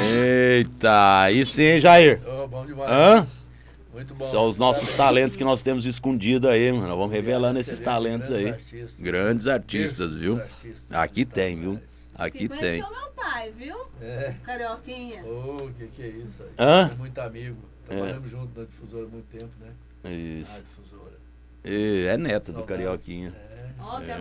Eita, aí sim, Jair. Oh, bom demais. Hã? Muito bom. São os nossos talentos que nós temos escondidos aí, mano. Nós vamos revelando esses talentos aí. Grandes artistas, viu? Aqui tem, viu? Aqui tem. Conheceu meu pai, viu? É. Carioquinha. Oh, que é isso aí? Hã? É muito amigo. Trabalhamos junto na difusora há muito tempo, né? Isso. Difusora. É neta do Carioquinha. É. Ó,